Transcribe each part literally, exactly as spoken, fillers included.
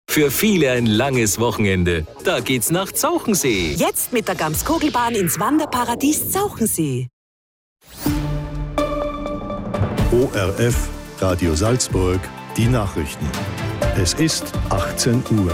Für viele ein langes Wochenende. Da geht's nach Zauchensee. Jetzt mit der Gams-Kugelbahn ins Wanderparadies Zauchensee. O R F, Radio Salzburg, die Nachrichten. Es ist achtzehn Uhr.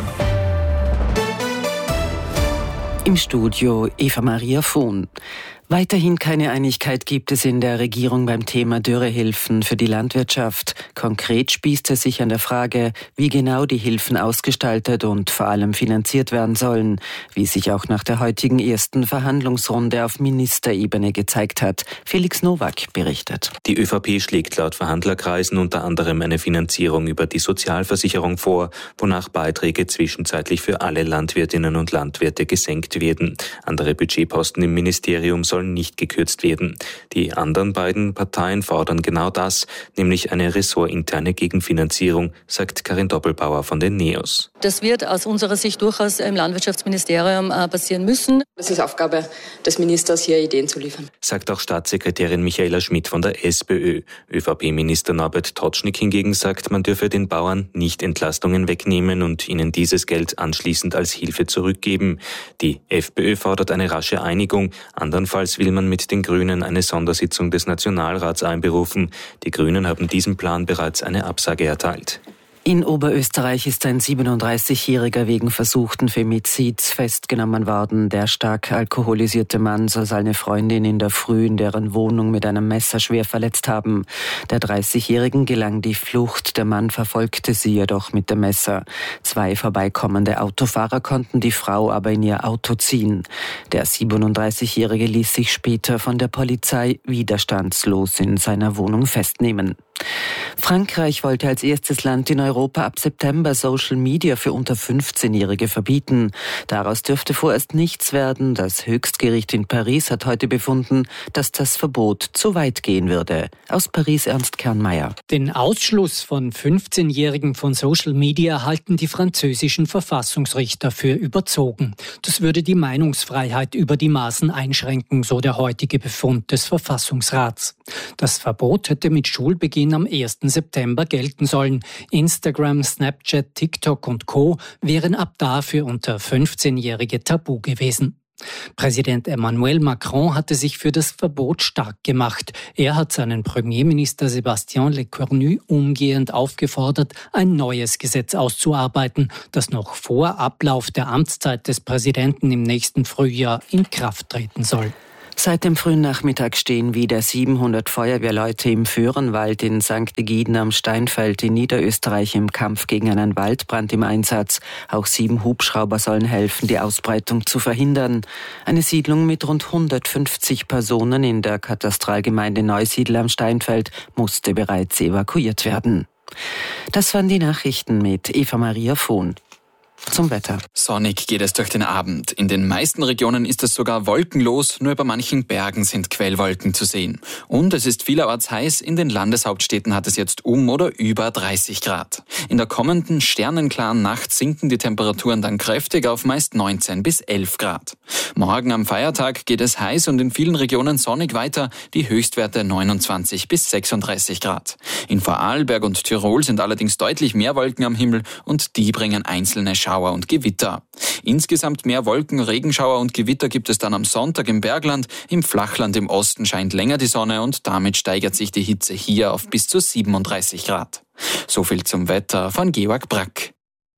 Im Studio Eva Maria Vohn. Weiterhin keine Einigkeit gibt es in der Regierung beim Thema Dürrehilfen für die Landwirtschaft. Konkret spießt es sich an der Frage, wie genau die Hilfen ausgestaltet und vor allem finanziert werden sollen, wie sich auch nach der heutigen ersten Verhandlungsrunde auf Ministerebene gezeigt hat. Felix Nowak berichtet. Die ÖVP schlägt laut Verhandlerkreisen unter anderem eine Finanzierung über die Sozialversicherung vor, wonach Beiträge zwischenzeitlich für alle Landwirtinnen und Landwirte gesenkt werden. Andere Budgetposten im Ministerium sollen sollen nicht gekürzt werden. Die anderen beiden Parteien fordern genau das, nämlich eine ressortinterne Gegenfinanzierung, sagt Karin Doppelbauer von den NEOS. Das wird aus unserer Sicht durchaus im Landwirtschaftsministerium passieren müssen. Es ist Aufgabe des Ministers, hier Ideen zu liefern. Sagt auch Staatssekretärin Michaela Schmidt von der SPÖ. ÖVP-Minister Norbert Totschnig hingegen sagt, man dürfe den Bauern nicht Entlastungen wegnehmen und ihnen dieses Geld anschließend als Hilfe zurückgeben. Die FPÖ fordert eine rasche Einigung. Andernfalls will man mit den Grünen eine Sondersitzung des Nationalrats einberufen. Die Grünen haben diesem Plan bereits eine Absage erteilt. In Oberösterreich ist ein siebenunddreißigjähriger wegen versuchten Femizids festgenommen worden. Der stark alkoholisierte Mann soll seine Freundin in der Früh in deren Wohnung mit einem Messer schwer verletzt haben. Der dreißigjährigen gelang die Flucht. Der Mann verfolgte sie jedoch mit dem Messer. Zwei vorbeikommende Autofahrer konnten die Frau aber in ihr Auto ziehen. Der siebenunddreißigjährige ließ sich später von der Polizei widerstandslos in seiner Wohnung festnehmen. Frankreich wollte als erstes Land in Europa ab September Social Media für unter fünfzehnjährige verbieten. Daraus dürfte vorerst nichts werden. Das Höchstgericht in Paris hat heute befunden, dass das Verbot zu weit gehen würde. Aus Paris Ernst Kernmeier. Den Ausschluss von fünfzehnjährigen von Social Media halten die französischen Verfassungsrichter für überzogen. Das würde die Meinungsfreiheit über die Maßen einschränken, so der heutige Befund des Verfassungsrats. Das Verbot hätte mit Schulbeginn am ersten September gelten sollen. Instagram, Snapchat, TikTok und Co. wären ab da für unter fünfzehnjährige tabu gewesen. Präsident Emmanuel Macron hatte sich für das Verbot stark gemacht. Er hat seinen Premierminister Sébastien Lecornu umgehend aufgefordert, ein neues Gesetz auszuarbeiten, das noch vor Ablauf der Amtszeit des Präsidenten im nächsten Frühjahr in Kraft treten soll. Seit dem frühen Nachmittag stehen wieder siebenhundert Feuerwehrleute im Föhrenwald in Sankt Egiden am Steinfeld in Niederösterreich im Kampf gegen einen Waldbrand im Einsatz. Auch sieben Hubschrauber sollen helfen, die Ausbreitung zu verhindern. Eine Siedlung mit rund hundertfünfzig Personen in der Katastralgemeinde Neusiedl am Steinfeld musste bereits evakuiert werden. Das waren die Nachrichten mit Eva Maria Vohn. Zum Wetter. Sonnig geht es durch den Abend. In den meisten Regionen ist es sogar wolkenlos, nur über manchen Bergen sind Quellwolken zu sehen. Und es ist vielerorts heiß, in den Landeshauptstädten hat es jetzt um oder über dreißig Grad. In der kommenden sternenklaren Nacht sinken die Temperaturen dann kräftig auf meist neunzehn bis elf Grad. Morgen am Feiertag geht es heiß und in vielen Regionen sonnig weiter, die Höchstwerte neunundzwanzig bis sechsunddreißig Grad. In Vorarlberg und Tirol sind allerdings deutlich mehr Wolken am Himmel und die bringen einzelne Schauer und Gewitter. Insgesamt mehr Wolken, Regenschauer und Gewitter gibt es dann am Sonntag im Bergland. Im Flachland im Osten scheint länger die Sonne und damit steigert sich die Hitze hier auf bis zu siebenunddreißig Grad. So viel zum Wetter von Georg Brack.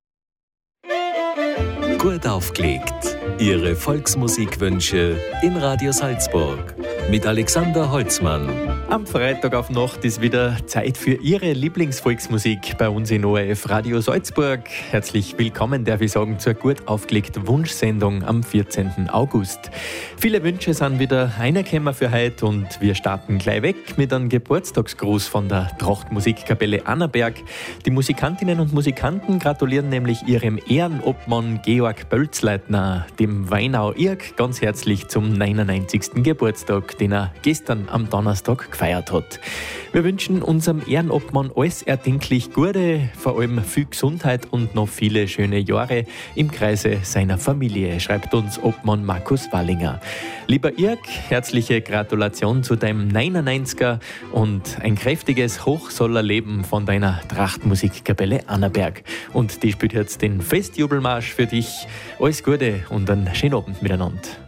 Gut aufgelegt. Ihre Volksmusikwünsche in Radio Salzburg mit Alexander Holzmann. Am Freitag auf Nacht ist wieder Zeit für Ihre Lieblingsvolksmusik bei uns in O R F Radio Salzburg. Herzlich willkommen, darf ich sagen, zur gut aufgelegten Wunschsendung am vierzehnten August. Viele Wünsche sind wieder reingekommen für heute und wir starten gleich weg mit einem Geburtstagsgruß von der Trachtmusikkapelle Annaberg. Die Musikantinnen und Musikanten gratulieren nämlich ihrem Ehrenobmann Georg Bölzleitner, dem Weinau Irg, ganz herzlich zum neunundneunzigsten Geburtstag, den er gestern am Donnerstag gefeiert gefeiert hat. Wir wünschen unserem Ehrenobmann alles erdenklich Gute, vor allem viel Gesundheit und noch viele schöne Jahre im Kreise seiner Familie, schreibt uns Obmann Markus Wallinger. Lieber Irk, herzliche Gratulation zu deinem neunundneunziger und ein kräftiges Hoch soll er leben von deiner Trachtmusikkapelle Annaberg. Und die spielt jetzt den Festjubelmarsch für dich. Alles Gute und einen schönen Abend miteinander.